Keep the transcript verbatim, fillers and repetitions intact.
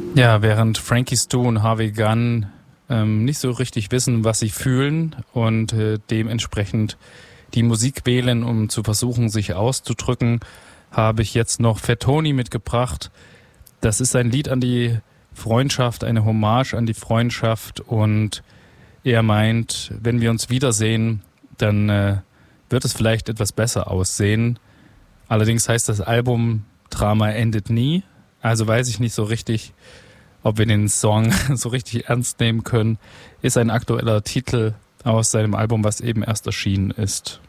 Ja, während Frankie Stu und Harvey Gunn ähm, nicht so richtig wissen, was sie fühlen und äh, dementsprechend die Musik wählen, um zu versuchen, sich auszudrücken, habe ich jetzt noch Fat Tony mitgebracht. Das ist ein Lied an die Freundschaft, eine Hommage an die Freundschaft, und er meint, wenn wir uns wiedersehen, dann äh, wird es vielleicht etwas besser aussehen. Allerdings heißt das Album Drama endet nie, also weiß ich nicht so richtig, ob wir den Song so richtig ernst nehmen können. Ist ein aktueller Titel aus seinem Album, was eben erst erschienen ist.